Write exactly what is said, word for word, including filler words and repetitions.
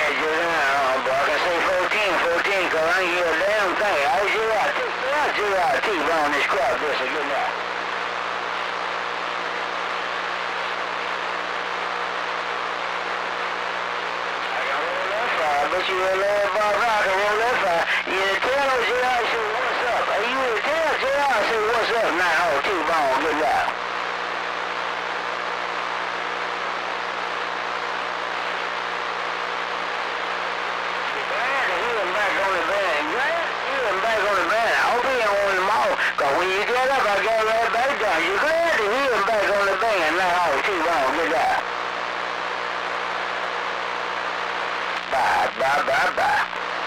you down, boy. I can say fourteen, fourteen, cause I ain't hear a damn thing. I was here out, I was here out, T-bone this crowd, this a good night. I got all that fire, but you will love Bob